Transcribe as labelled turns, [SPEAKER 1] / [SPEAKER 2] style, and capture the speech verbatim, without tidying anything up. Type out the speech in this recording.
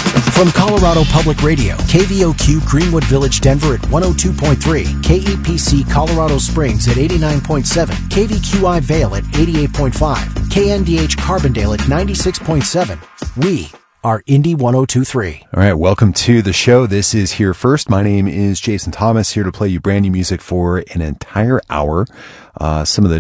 [SPEAKER 1] From Colorado Public Radio, K V O Q Greenwood Village, Denver at one oh two point three, K E P C Colorado Springs at eighty-nine point seven, K V Q I Vail at eighty-eight point five, K N D H Carbondale at ninety-six point seven. We are Indy one oh two point three.
[SPEAKER 2] All right, welcome to the show. This is Here First. My name is Jason Thomas, here to play you brand new music for an entire hour. Uh, some of the